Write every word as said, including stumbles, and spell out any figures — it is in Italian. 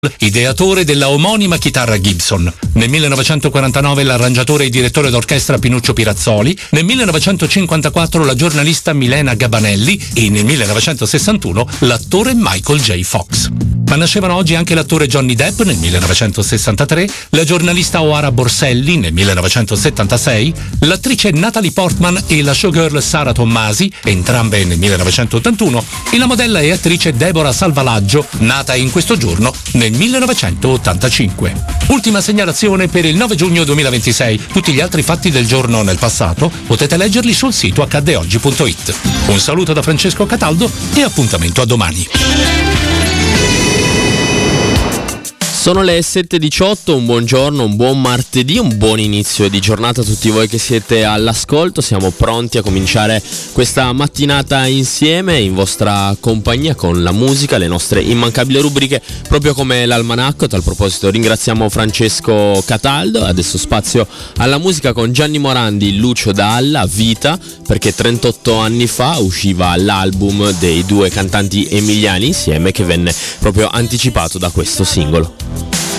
ideatore della omonima chitarra Gibson. Nel millenovecentoquarantanove l'arrangiatore e direttore d'orchestra Pinuccio Pirazzoli, nel millenovecentocinquantaquattro la giornalista Milena Gabanelli e nel millenovecentosessantuno l'attore Michael J. Fox. Ma nascevano oggi anche l'attore Johnny Depp nel millenovecentosessantatré, la giornalista Oara Borselli nel millenovecentosettantasei, l'attrice Natalie Portman e la showgirl Sara Tommasi, entrambe nel millenovecentottantuno, e la modella e attrice Deborah Salvalaggio, nata in questo giorno nel millenovecentottantacinque. Ultima segnalazione per il nove giugno duemilaventisei. Tutti gli altri fatti del giorno nel passato potete leggerli sul sito accade oggi punto it. Un saluto da Francesco Cataldo e appuntamento a domani. Sono le sette e diciotto, un buongiorno, un buon martedì, un buon inizio di giornata a tutti voi che siete all'ascolto. Siamo pronti a cominciare questa mattinata insieme in vostra compagnia con la musica, le nostre immancabili rubriche, proprio come l'almanacco. A tal proposito ringraziamo Francesco Cataldo. Adesso spazio alla musica con Gianni Morandi, Lucio Dalla, Vita, perché trentotto anni fa usciva l'album dei due cantanti emiliani insieme che venne proprio anticipato da questo singolo.